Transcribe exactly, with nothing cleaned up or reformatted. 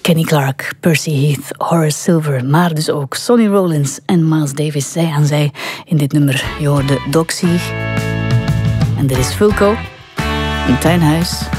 Kenny Clarke, Percy Heath, Horace Silver, maar dus ook Sonny Rollins en Miles Davis. Zij aan zij in dit nummer. Je hoorde Doxy. En dit is Fulco, een tuinhuis.